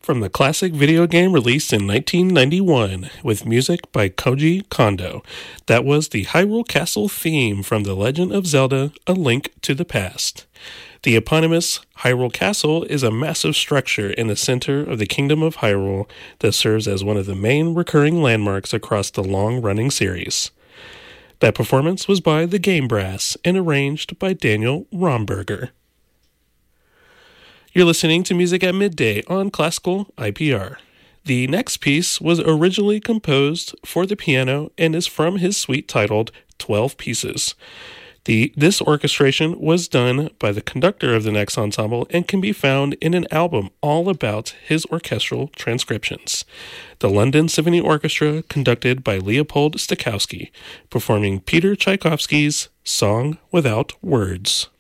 from the classic video game released in 1991 with music by Koji Kondo. That was the Hyrule Castle theme from The Legend of Zelda: A Link to the Past. The eponymous Hyrule Castle is a massive structure in the center of the Kingdom of Hyrule that serves as one of the main recurring landmarks across the long-running series. That performance was by the Game Brass and arranged by Daniel Romberger. You're listening to Music at Midday on Classical IPR. The next piece was originally composed for the piano and is from his suite titled 12 Pieces. This orchestration was done by the conductor of the next ensemble and can be found in an album all about his orchestral transcriptions. The London Symphony Orchestra, conducted by Leopold Stokowski, performing Peter Tchaikovsky's Song Without Words.